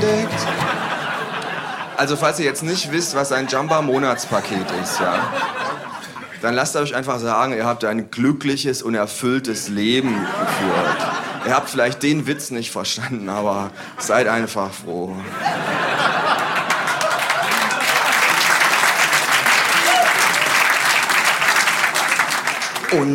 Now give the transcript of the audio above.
entdeckt. Also falls ihr jetzt nicht wisst, was ein Jamba-Monatspaket ist, ja, dann lasst euch einfach sagen, ihr habt ein glückliches und erfülltes Leben geführt. Ihr habt vielleicht den Witz nicht verstanden, aber seid einfach froh.